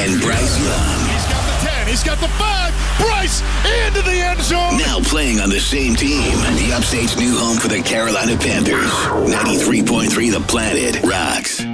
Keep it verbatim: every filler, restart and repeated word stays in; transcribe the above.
and Bryce Young. He's got the ten. He's got the five. Bryce into the end zone. Now playing on the same team. The Upstate's new home for the Carolina Panthers. ninety-three point three The Planet rocks.